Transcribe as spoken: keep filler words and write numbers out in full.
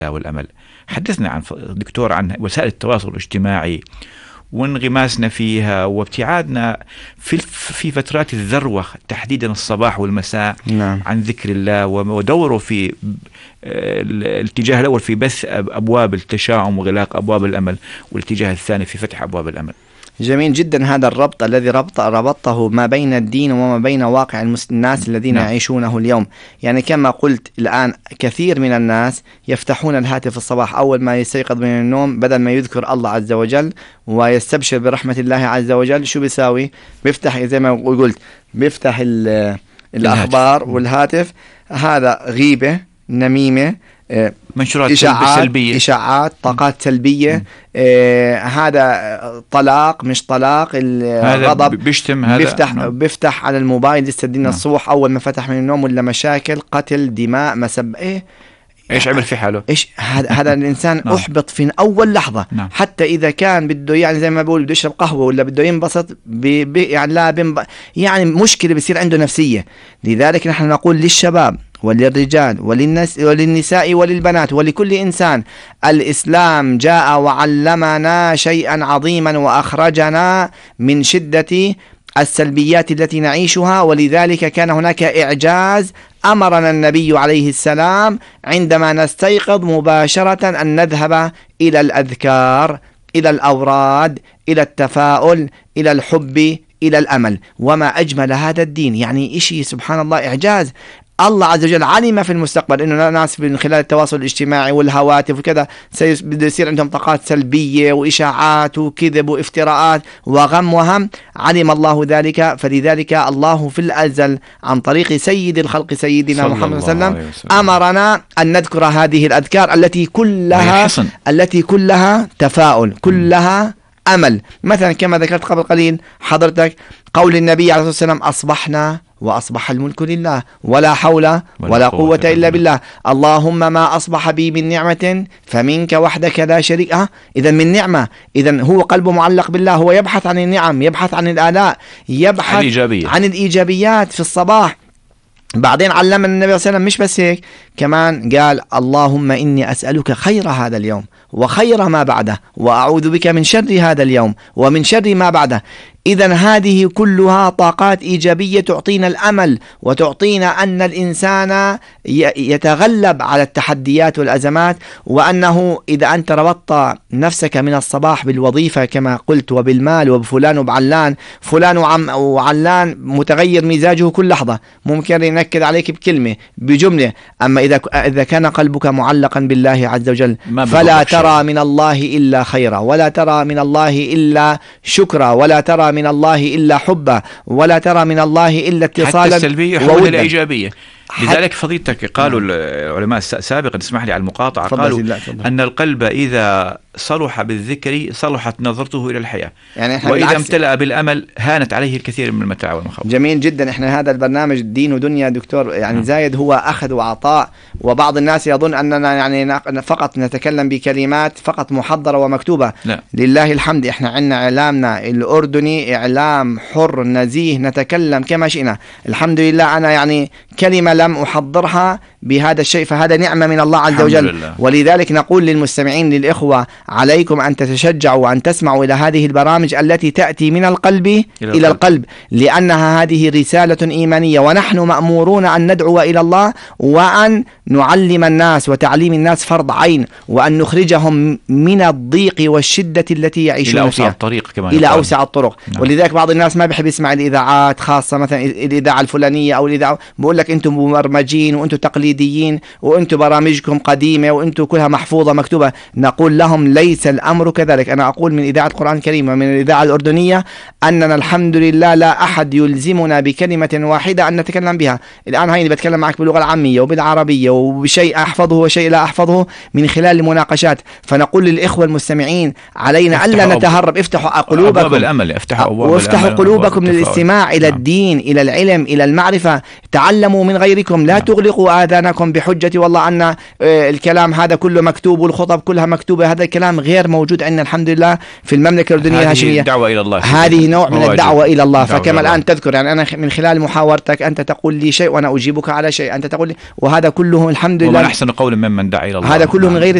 والأمل. حدثنا عن دكتور عن وسائل التواصل الاجتماعي وانغماسنا فيها وابتعادنا في في فترات الذروة تحديدا الصباح والمساء نعم. عن ذكر الله، ودوره في الاتجاه الأول في بث أبواب التشاؤم وغلاق أبواب الأمل، والاتجاه الثاني في فتح أبواب الأمل. جميل جدا هذا الربط الذي ربط ربطه ما بين الدين وما بين واقع الناس الذين نعم. يعيشونه اليوم. يعني كما قلت الآن كثير من الناس يفتحون الهاتف الصباح أول ما يستيقظ من النوم، بدل ما يذكر الله عز وجل ويستبشر برحمة الله عز وجل، شو بيساوي؟ بيفتح زي ما قلت بيفتح الأخبار والهاتف. هذا غيبة، نميمة، منشورات إشاعات سلبية، إشاعات، طاقات سلبية. آه هذا طلاق مش طلاق، الغضب بيشتم، هذا بيفتح نعم. بيفتح على الموبايل يستدين نعم. الصبح أول ما فتح من النوم، ولا مشاكل، قتل، دماء، مسب. إيه إيش عمل في حاله؟ إيش هذا هذا الإنسان نعم. أحبط في أول لحظة نعم. حتى إذا كان بده يعني زي ما بقول بده يشرب قهوة ولا بده ينبسط بي بي يعني لا بينب... يعني مشكلة بيصير عنده نفسية. لذلك نحن نقول للشباب وللرجال وللنس وللنساء وللبنات ولكل إنسان، الإسلام جاء وعلمنا شيئا عظيما وأخرجنا من شدة السلبيات التي نعيشها. ولذلك كان هناك إعجاز أمرنا النبي عليه السلام عندما نستيقظ مباشرة أن نذهب إلى الأذكار، إلى الأوراد، إلى التفاؤل، إلى الحب، إلى الأمل. وما أجمل هذا الدين، يعني إشي سبحان الله إعجاز. الله عز وجل علم في المستقبل إنه ناس من خلال التواصل الاجتماعي والهواتف وكذا بده يصير عندهم طاقات سلبية وإشاعات وكذب وافتراءات وغم وهم، علم الله ذلك. فلذلك الله في الأزل عن طريق سيد الخلق سيدنا محمد صلى الله عليه وسلم أمرنا أن نذكر هذه الأذكار التي كلها التي كلها تفاؤل، كلها أمل. مثلا كما ذكرت قبل قليل حضرتك قول النبي عليه الصلاة والسلام: أصبحنا وأصبح الملك لله ولا حول ولا, ولا قوة إلا بالله. اللهم ما أصبح بي من نعمة فمنك وحدك لا شريك له. إذا من نعمة، إذا هو قلبه معلق بالله، هو يبحث عن النعم، يبحث عن الآلاء، يبحث الإيجابية. عن الإيجابيات في الصباح. بعدين علمنا النبي صلى الله عليه وسلم مش بس هيك، كمان قال: اللهم إني أسألك خير هذا اليوم وخير ما بعده، وأعوذ بك من شر هذا اليوم ومن شر ما بعده. إذن هذه كلها طاقات إيجابية تعطينا الأمل وتعطينا أن الإنسان يتغلب على التحديات والأزمات، وأنه إذا أنت ربطت نفسك من الصباح بالوظيفة كما قلت وبالمال وبفلان وبعلان، فلان وعم وعلان متغير مزاجه كل لحظة، ممكن ينكد عليك بكلمة بجملة. أما إذا إذا كان قلبك معلقا بالله عز وجل فلا ترى من الله إلا خيرا، ولا ترى من الله إلا شكرا، ولا ترى من الله إلا حبا، ولا ترى من الله إلا اتصالا. حتى السلبية حول الإيجابية. لذلك فضيلتك قالوا العلماء سابقا، اسمح لي على المقاطعة، قالوا أن القلب إذا صلح بالذكر صلحت نظرته إلى الحياة، يعني وإذا امتلأ بالأمل هانت عليه الكثير من المتاع والمخاوف. جميل جدا. إحنا هذا البرنامج دين ودنيا دكتور يعني م. زايد هو أخذ وعطاء، وبعض الناس يظن أننا يعني فقط نتكلم بكلمات فقط محضرة ومكتوبة. لا. لله الحمد، إحنا عندنا إعلامنا الأردني إعلام حر نزيه، نتكلم كما شئنا الحمد لله. أنا يعني كلمة لم أحضرها بهذا الشيء، فهذا نعمة من الله عز وجل. لله. ولذلك نقول للمستمعين للإخوة: عليكم أن تتشجعوا وأن تسمعوا إلى هذه البرامج التي تأتي من القلب إلى, إلى القلب. القلب، لأنها هذه رسالة إيمانية، ونحن مأمورون أن ندعو إلى الله وأن نعلم الناس، وتعليم الناس فرض عين، وأن نخرجهم من الضيق والشدة التي يعيشون إلى أوسع فيها الطريق كما إلى أوسع الطرق. نعم. ولذلك بعض الناس ما بيحب يسمع الإذاعات، خاصة مثلا الإذاعة الفلانية أو الإذاعة، بقول لك أنتم مبرمجين وأنتم تقليديين وأنتم برامجكم قديمة وأنتم كلها محفوظة مكتوبة. نقول لهم: ليس الأمر كذلك. أنا أقول من إذاعة القرآن الكريم ومن الإذاعة الأردنية أننا الحمد لله لا أحد يلزمنا بكلمة واحدة أن نتكلم بها. الآن هاي بتكلم معك باللغة العامية وبالعربية وبشيء أحفظه وشيء لا أحفظه من خلال المناقشات. فنقول للإخوة المستمعين: علينا ألا نتهرب، افتحوا قلوبكم الأمل، افتحوا وافتحوا قلوبكم للاستماع إلى الدين، إلى العلم، إلى المعرفة. تعلموا من غيركم، لا تغلقوا آذانكم اتيانكم بحجتي والله أن الكلام هذا كله مكتوب والخطب كلها مكتوبة، هذا الكلام غير موجود عندنا الحمد لله في المملكة الأردنية الهاشمية. دعوة إلى الله، هذه نوع من الدعوة إلى الله. فكما الآن تذكر يعني أنا من خلال محاورتك أنت تقول لي شيء وأنا أجيبك على شيء، أنت تقول لي، وهذا كله الحمد لله ومن أحسن قول ممن دعا إلى الله. هذا كله من غير